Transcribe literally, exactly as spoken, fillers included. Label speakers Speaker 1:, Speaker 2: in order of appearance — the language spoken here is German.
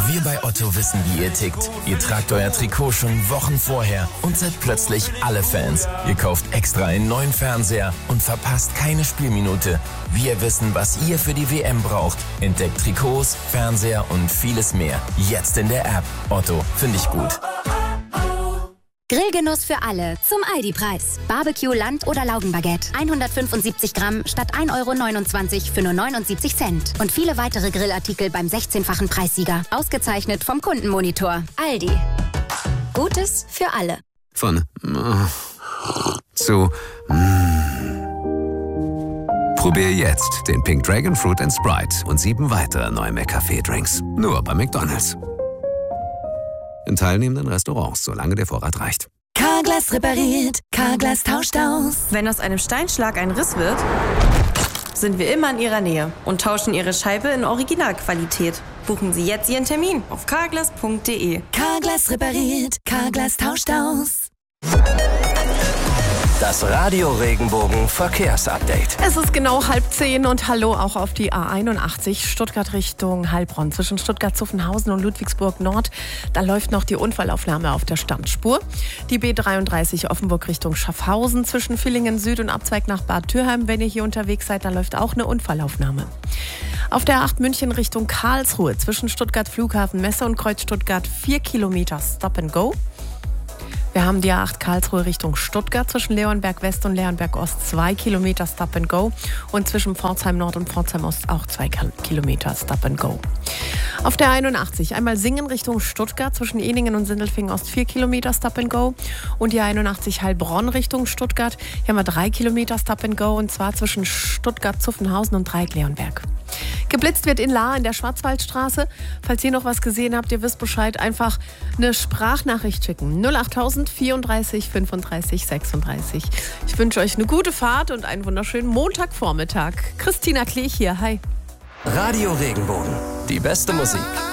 Speaker 1: Wir bei Otto wissen, wie ihr tickt. Ihr tragt euer Trikot schon Wochen vorher und seid plötzlich alle Fans. Ihr kauft extra einen neuen Fernseher und verpasst keine Spielminute. Wir wissen, was ihr für die W M braucht. Entdeckt Trikots, Fernseher und vieles mehr. Jetzt in der App. Otto, finde ich gut.
Speaker 2: Grillgenuss für alle zum Aldi-Preis. Barbecue, Land- oder Laugenbaguette. hundertfünfundsiebzig Gramm statt ein Euro neunundzwanzig für nur neunundsiebzig Cent. Und viele weitere Grillartikel beim sechzehnfachen Preissieger. Ausgezeichnet vom Kundenmonitor. Aldi. Gutes für alle.
Speaker 3: Von äh, zu mm. Probier jetzt den Pink Dragon Fruit and Sprite und sieben weitere neue McCafé-Drinks. Nur bei McDonald's. In teilnehmenden Restaurants, solange der Vorrat reicht.
Speaker 4: Carglass repariert, Carglass tauscht aus.
Speaker 5: Wenn aus einem Steinschlag ein Riss wird, sind wir immer in Ihrer Nähe und tauschen Ihre Scheibe in Originalqualität. Buchen Sie jetzt Ihren Termin auf carglass punkt de.
Speaker 4: Carglass repariert, Carglass tauscht aus.
Speaker 6: Das Radio Regenbogen Verkehrsupdate.
Speaker 7: Es ist genau halb zehn und hallo auch auf die A einundachtzig Stuttgart Richtung Heilbronn. Zwischen Stuttgart-Zuffenhausen und Ludwigsburg Nord, da läuft noch die Unfallaufnahme auf der Standspur. Die B dreiunddreißig Offenburg Richtung Schaffhausen zwischen Villingen Süd und Abzweig nach Bad Dürheim. Wenn ihr hier unterwegs seid, da läuft auch eine Unfallaufnahme. Auf der A acht München Richtung Karlsruhe zwischen Stuttgart Flughafen Messe und Kreuz Stuttgart vier Kilometer Stop and Go. Wir haben die A acht Karlsruhe Richtung Stuttgart zwischen Leonberg West und Leonberg Ost zwei Kilometer Stop and Go und zwischen Pforzheim Nord und Pforzheim Ost auch zwei Kilometer Stop and Go. Auf der einundachtzig einmal Singen Richtung Stuttgart zwischen Eningen und Sindelfingen Ost vier Kilometer Stop and Go und die einundachtzig Heilbronn Richtung Stuttgart. Hier haben wir drei Kilometer Stop and Go und zwar zwischen Stuttgart-Zuffenhausen und Dreieck-Leonberg. Geblitzt wird in Lahr in der Schwarzwaldstraße. Falls ihr noch was gesehen habt, ihr wisst Bescheid, einfach eine Sprachnachricht schicken. null achttausend vierunddreißig fünfunddreißig sechsunddreißig. Ich wünsche euch eine gute Fahrt und einen wunderschönen Montagvormittag. Christina Klech hier, hi.
Speaker 6: Radio Regenbogen. Die beste Musik.